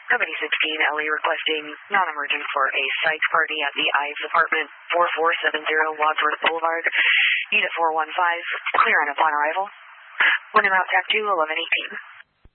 Company 16 Ellie requesting non-emergent for a psych party at the Ives apartment, 4470 Wadsworth Boulevard, Unit 415, clear on upon arrival. One amount, TAC 2, 1118.